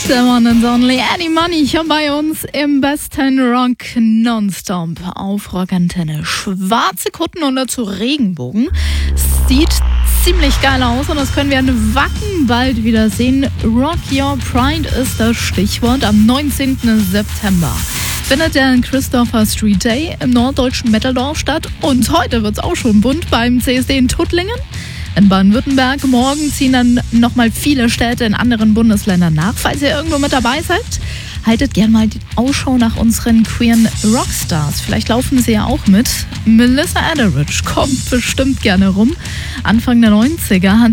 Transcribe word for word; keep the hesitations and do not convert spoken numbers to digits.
The one and only Eddie Money hier bei uns im besten Rock Nonstop auf Rockantenne. Schwarze Kutten und dazu Regenbogen. Sieht ziemlich geil aus und das können wir in Wacken bald wieder sehen. Rock Your Pride ist das Stichwort am neunzehnten September. Findet der Christopher Street Day im norddeutschen Metterdorf statt und heute wird es auch schon bunt beim C S D in Tuttlingen. In Baden-Württemberg. Morgen ziehen dann nochmal viele Städte in anderen Bundesländern nach. Falls ihr irgendwo mit dabei seid, haltet gerne mal die Ausschau nach unseren queeren Rockstars. Vielleicht laufen sie ja auch mit. Melissa Etheridge kommt bestimmt gerne rum. Anfang der neunziger hat